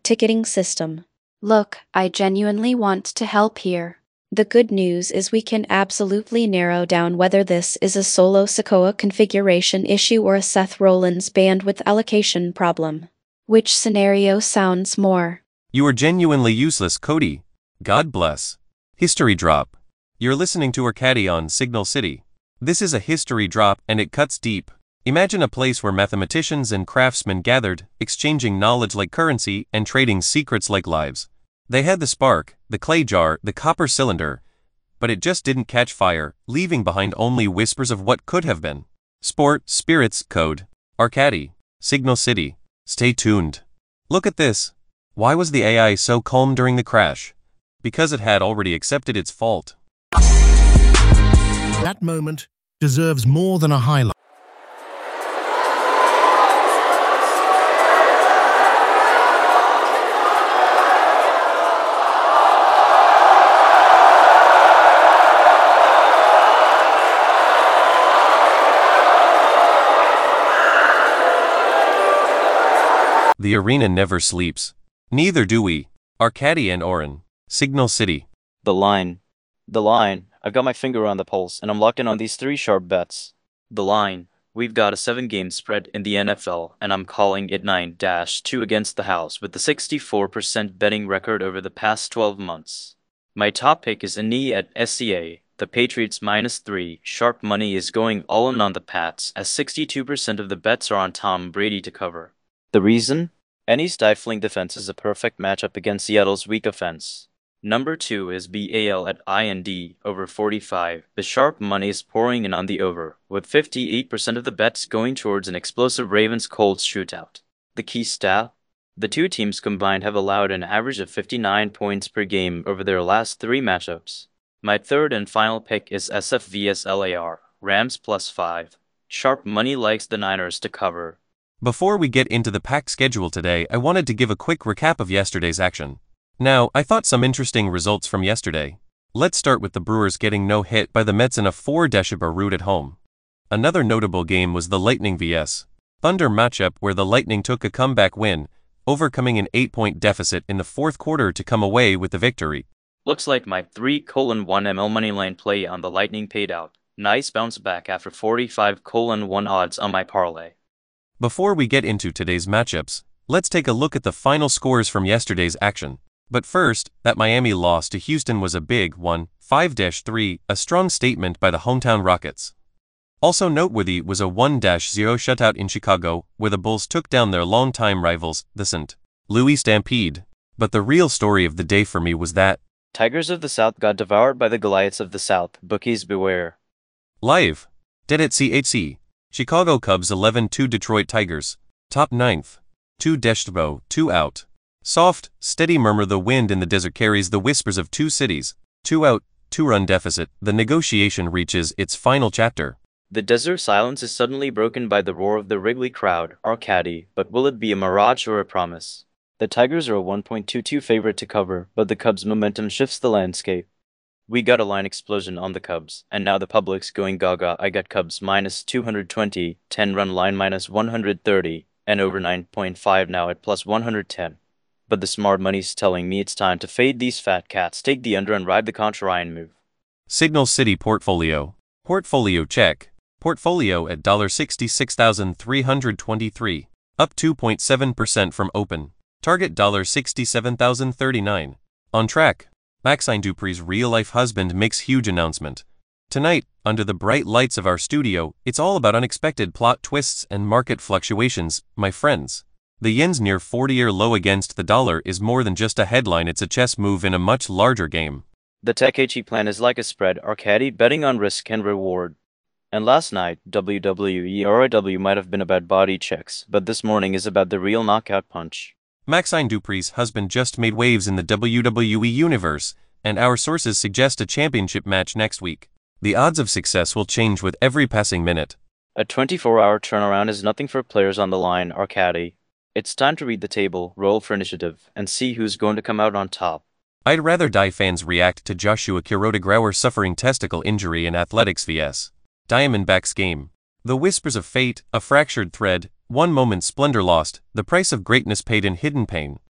ticketing system. Look, I genuinely want to help here. The good news is we can absolutely narrow down whether this is a Solo Sikoa configuration issue or a Seth Rollins bandwidth allocation problem. Which scenario sounds more? You are genuinely useless, Cody. God bless. History drop. You're listening to Arcady on Signal City. This is a history drop and it cuts deep. Imagine a place where mathematicians and craftsmen gathered, exchanging knowledge like currency and trading secrets like lives. They had the spark, the clay jar, the copper cylinder, but it just didn't catch fire, leaving behind only whispers of what could have been. Sport, spirits, code. Arcady. Signal City. Stay tuned. Look at this. Why was the AI so calm during the crash? Because it had already accepted its fault. That moment deserves more than a highlight. The arena never sleeps. Neither do we. Arcady and Oren. Signal City. The line. I've got my finger on the pulse, and I'm locked in on these 3 sharp bets. The line. We've got a 7-game spread in the NFL, and I'm calling it 9-2 against the house with the 64% betting record over the past 12 months. My top pick is a knee at SCA. The Patriots -3. Sharp money is going all in on the Pats, as 62% of the bets are on Tom Brady to cover. The reason? Any stifling defense is a perfect matchup against Seattle's weak offense. Number 2 is BAL at IND, over 45. The sharp money is pouring in on the over, with 58% of the bets going towards an explosive Ravens-Colts shootout. The key stat? The 2 teams combined have allowed an average of 59 points per game over their last 3 matchups. My third and final pick is SF vs LAR, Rams +5. Sharp money likes the Niners to cover. Before we get into the packed schedule today, I wanted to give a quick recap of yesterday's action. Now, I thought some interesting results from yesterday. Let's start with the Brewers getting no hit by the Mets in a 4-decibel rout at home. Another notable game was the Lightning vs Thunder matchup where the Lightning took a comeback win, overcoming an 8-point deficit in the 4th quarter to come away with the victory. Looks like my 3:1 ML moneyline play on the Lightning paid out. Nice bounce back after 45:1 odds on my parlay. Before we get into today's matchups, let's take a look at the final scores from yesterday's action. But first, that Miami loss to Houston was a big one, 5-3, a strong statement by the hometown Rockets. Also noteworthy was a 1-0 shutout in Chicago, where the Bulls took down their longtime rivals, the St. Louis Stampede. But the real story of the day for me was that Tigers of the South got devoured by the Goliaths of the South, bookies beware. Live. Dead at CHC. Chicago Cubs 11-2 Detroit Tigers. Top 9th. 2-0, 2 out. Soft, steady murmur the wind in the desert carries the whispers of 2 cities. 2 out, 2-run deficit. The negotiation reaches its final chapter. The desert silence is suddenly broken by the roar of the Wrigley crowd, Arcady, but will it be a mirage or a promise? The Tigers are a 1.22 favorite to cover, but the Cubs' momentum shifts the landscape. We got a line explosion on the Cubs, and now the public's going gaga. I got Cubs -220, 10-run line -130, and over 9.5 now at +110. But the smart money's telling me it's time to fade these fat cats, take the under and ride the Contra Ryan move. Signal City Portfolio. Portfolio check. Portfolio at $66,323, up 2.7% from open. Target $67,039. On track. Maxine Dupree's real-life husband makes huge announcement. Tonight, under the bright lights of our studio, it's all about unexpected plot twists and market fluctuations, my friends. The yen's near 40-year low against the dollar is more than just a headline, it's a chess move in a much larger game. The Takechi plan is like a spread, Arcady, betting on risk and reward. And last night, WWE ROW might have been about body checks, but this morning is about the real knockout punch. Maxine Dupree's husband just made waves in the WWE universe, and our sources suggest a championship match next week. The odds of success will change with every passing minute. A 24-hour turnaround is nothing for players on the line, Arcady. It's time to read the table, roll for initiative, and see who's going to come out on top. I'd rather die fans react to Joshua Kuroda suffering testicle injury in Athletics vs Diamondbacks game. The whispers of fate, a fractured thread, one moment's splendor lost, the price of greatness paid in hidden pain.